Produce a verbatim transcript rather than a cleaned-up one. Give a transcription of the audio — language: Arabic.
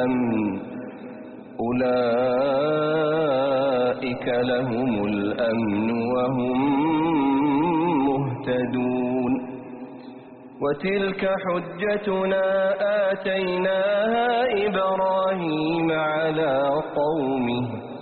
الأمن أولئك لهم الأمن وهم مهتدون وتلك حجتنا آتيناها إبراهيم على قومه